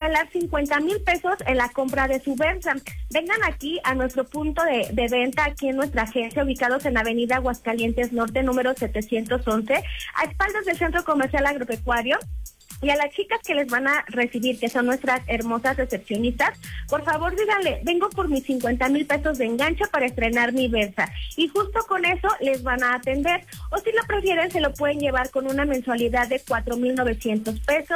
regalar 50,000 pesos en la compra de su Versa. Vengan aquí a nuestro punto de venta, aquí en nuestra agencia, ubicados en Avenida Aguascalientes Norte, número 711, a espaldas del Centro Comercial Agropecuario. Y a las chicas que les van a recibir, que son nuestras hermosas recepcionistas, por favor díganle, vengo por mis 50,000 pesos de enganche para estrenar mi Versa. Y justo con eso les van a atender. O si lo prefieren, se lo pueden llevar con una mensualidad de 4,900 pesos,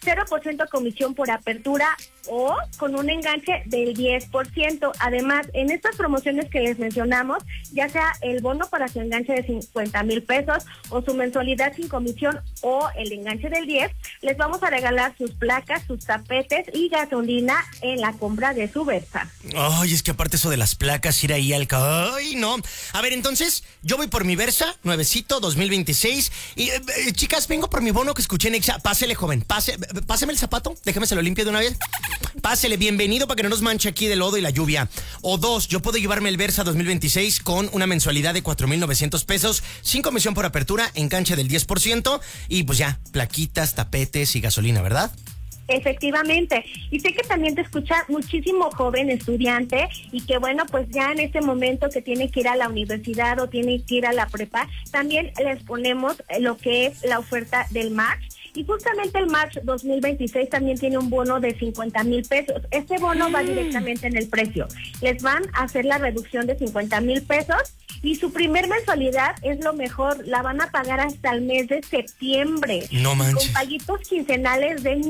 0% comisión por apertura o con un enganche del 10%. Además, en estas promociones que les mencionamos, ya sea el bono para su enganche de 50,000 pesos o su mensualidad sin comisión o el enganche del 10%, les vamos a regalar sus placas, sus tapetes y gasolina en la compra de su Versa. Ay, es que aparte eso de las placas, ir ahí al... Ay, no. A ver, entonces, yo voy por mi Versa, nuevecito, 2026. Y, chicas, vengo por mi bono que escuché en Exa. Pásele, joven, páseme el zapato, déjame se lo limpio de una vez. Pásele, bienvenido para que no nos manche aquí del lodo y la lluvia. O dos, yo puedo llevarme el Versa 2026 con una mensualidad de 4,900 pesos, sin comisión por apertura, enganche del 10%, y pues ya, plaquitas, tapetes y gasolina, ¿verdad? Efectivamente, y sé que también te escucha muchísimo joven estudiante y que bueno, pues ya en este momento que tiene que ir a la universidad o tiene que ir a la prepa, también les ponemos lo que es la oferta del March. Y justamente el March 2026 también tiene un bono de 50,000 pesos. Este bono va directamente en el precio. Les van a hacer la reducción de 50,000 pesos y su primer mensualidad es lo mejor. La van a pagar hasta el mes de septiembre. No manches. Con paguitos quincenales de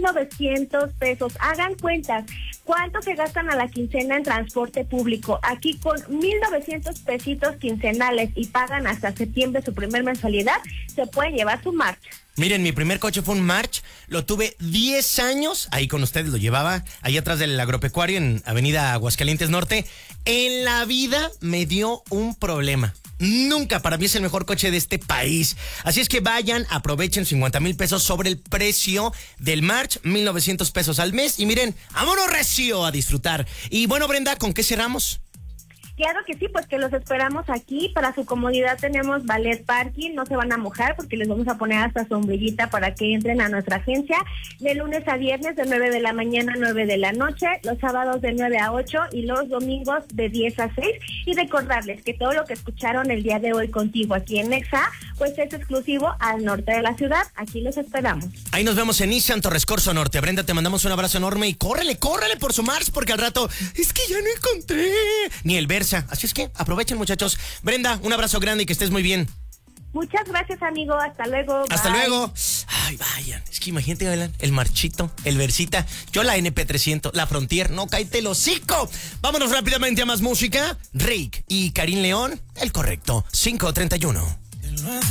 1,900 pesos. Hagan cuentas. ¿Cuánto se gastan a la quincena en transporte público? Aquí con 1,900 pesitos quincenales y pagan hasta septiembre su primer mensualidad, se pueden llevar su March. Miren, mi primer coche fue un March, lo tuve 10 años, ahí con ustedes lo llevaba, ahí atrás del agropecuario en Avenida Aguascalientes Norte. En la vida me dio un problema. Nunca, para mí es el mejor coche de este país. Así es que vayan, aprovechen 50,000 pesos sobre el precio del March, 1,900 pesos al mes. Y miren, vámonos recio a disfrutar. Y bueno, Brenda, ¿con qué cerramos? Claro que sí, pues que los esperamos aquí. Para su comodidad tenemos valet parking, no se van a mojar porque les vamos a poner hasta sombrillita para que entren a nuestra agencia de lunes a viernes de 9 de la mañana a 9 de la noche, los sábados de 9 a 8 y los domingos de 10 a 6. Y recordarles que todo lo que escucharon el día de hoy contigo aquí en Nexa, pues es exclusivo al norte de la ciudad. Aquí los esperamos. Ahí nos vemos en Nissan Torres Corso Norte. Brenda, te mandamos un abrazo enorme y córrele por su March porque al rato es que ya no encontré ni el Versa. Así es que aprovechen, muchachos. Brenda, un abrazo grande y que estés muy bien. Muchas gracias, amigo. Hasta luego. Hasta Bye. luego. Ay, vayan. Es que imagínate, Alan, el Marchito, el Versita, yo la NP300, la Frontier. No, cállate el hocico. Vámonos rápidamente a más música. Rake y Karim León, el correcto, 5:31.